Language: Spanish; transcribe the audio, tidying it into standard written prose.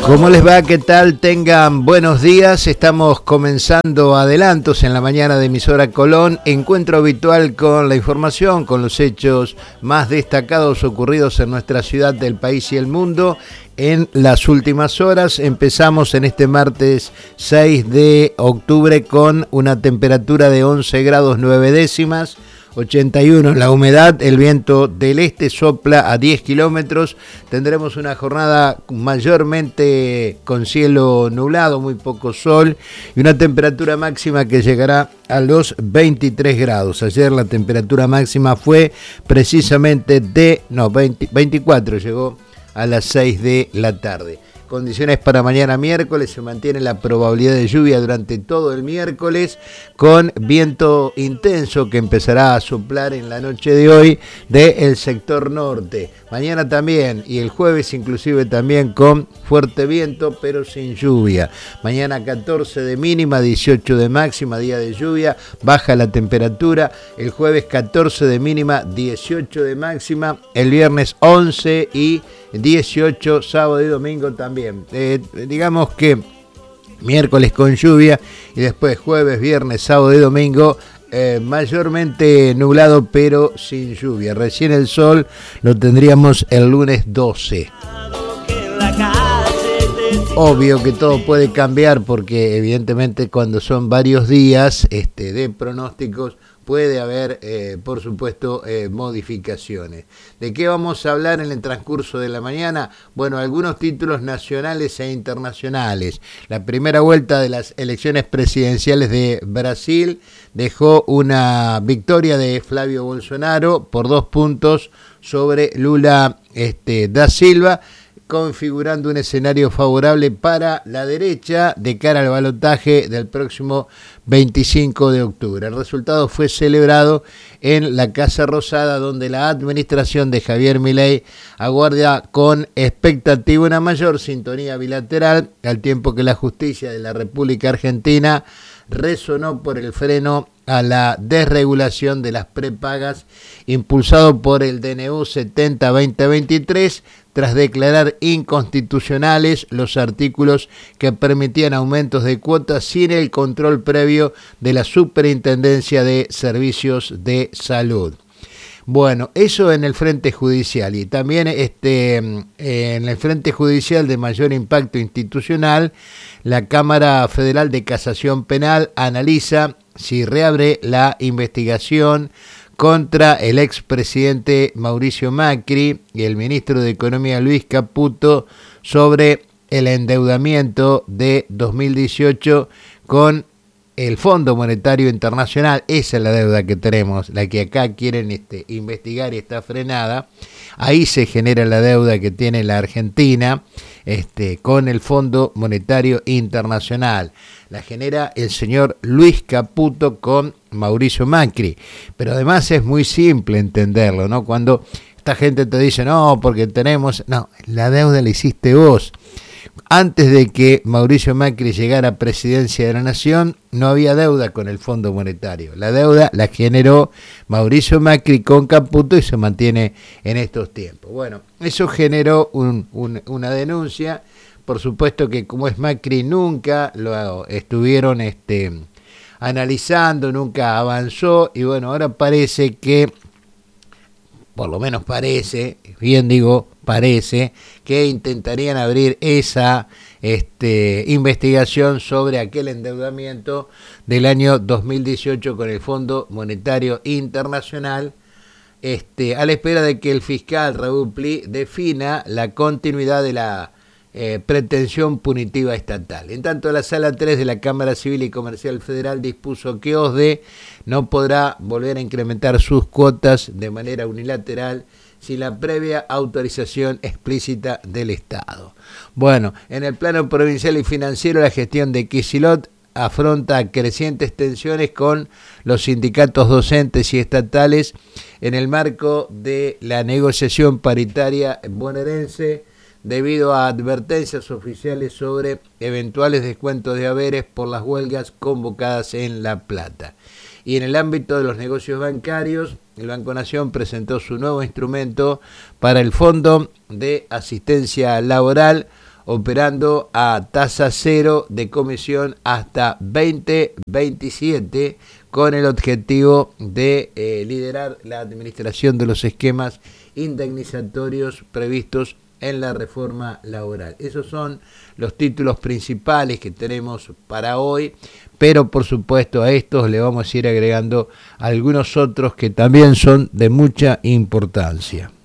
¿Cómo les va? ¿Qué tal? Tengan buenos días. Estamos comenzando adelantos en la mañana de Emisora Colón. Encuentro habitual con la información, con los hechos más destacados ocurridos en nuestra ciudad, del país y el mundo en las últimas horas. Empezamos en este martes 6 de octubre con una temperatura de 11 grados 9 décimas. 81 la humedad, el viento del este sopla a 10 kilómetros. Tendremos una jornada mayormente con cielo nublado, muy poco sol y una temperatura máxima que llegará a los 23 grados. Ayer la temperatura máxima fue precisamente 24, llegó a las 6 de la tarde. Condiciones para mañana miércoles: se mantiene la probabilidad de lluvia durante todo el miércoles, con viento intenso que empezará a soplar en la noche de hoy del sector norte. Mañana también, y el jueves inclusive también, con fuerte viento pero sin lluvia. Mañana 14 de mínima, 18 de máxima, día de lluvia, baja la temperatura. El jueves 14 de mínima, 18 de máxima. El viernes 11 y 18, sábado y domingo también. Digamos que miércoles con lluvia y después jueves, viernes, sábado y domingo mayormente nublado pero sin lluvia. Recién el sol lo tendríamos el lunes 12. Obvio que todo puede cambiar porque evidentemente cuando son varios días de pronósticos puede haber, por supuesto, modificaciones. ¿De qué vamos a hablar en el transcurso de la mañana? Bueno, algunos títulos nacionales e internacionales. La primera vuelta de las elecciones presidenciales de Brasil dejó una victoria de Flavio Bolsonaro por 2 puntos sobre Lula da Silva, configurando un escenario favorable para la derecha de cara al balotaje del próximo 25 de octubre. El resultado fue celebrado en la Casa Rosada, donde la administración de Javier Milei aguarda con expectativa una mayor sintonía bilateral, al tiempo que la justicia de la República Argentina resonó por el freno a la desregulación de las prepagas impulsado por el DNU 70-2023, tras declarar inconstitucionales los artículos que permitían aumentos de cuotas sin el control previo de la Superintendencia de Servicios de Salud. Bueno, eso en el frente judicial, y también en el frente judicial de mayor impacto institucional, la Cámara Federal de Casación Penal analiza si reabre la investigación contra el expresidente Mauricio Macri y el ministro de Economía Luis Caputo sobre el endeudamiento de 2018 con el Fondo Monetario Internacional. Esa es la deuda que tenemos, la que acá quieren investigar y está frenada. Ahí se genera la deuda que tiene la Argentina con el Fondo Monetario Internacional. La genera el señor Luis Caputo con Mauricio Macri. Pero además es muy simple entenderlo, ¿no? Cuando esta gente te dice, no, porque tenemos... No, la deuda la hiciste vos. Antes de que Mauricio Macri llegara a presidencia de la Nación, no había deuda con el Fondo Monetario. La deuda la generó Mauricio Macri con Caputo y se mantiene en estos tiempos. Bueno, eso generó una denuncia. Por supuesto que como es Macri, nunca lo estuvieron analizando, nunca avanzó. Y bueno, ahora parece que, por lo menos parece, bien digo, parece que intentarían abrir esa investigación sobre aquel endeudamiento del año 2018 con el Fondo Monetario Internacional, a la espera de que el fiscal Raúl Pli defina la continuidad de la pretensión punitiva estatal. En tanto, la Sala 3 de la Cámara Civil y Comercial Federal dispuso que OSDE no podrá volver a incrementar sus cuotas de manera unilateral sin la previa autorización explícita del Estado. Bueno, en el plano provincial y financiero, la gestión de Kicillof afronta crecientes tensiones con los sindicatos docentes y estatales en el marco de la negociación paritaria bonaerense, debido a advertencias oficiales sobre eventuales descuentos de haberes por las huelgas convocadas en La Plata. Y en el ámbito de los negocios bancarios, el Banco Nación presentó su nuevo instrumento para el Fondo de Asistencia Laboral, operando a tasa cero de comisión hasta 2027, con el objetivo de liderar la administración de los esquemas indemnizatorios previstos en la reforma laboral. Esos son los títulos principales que tenemos para hoy, pero por supuesto a estos le vamos a ir agregando algunos otros que también son de mucha importancia.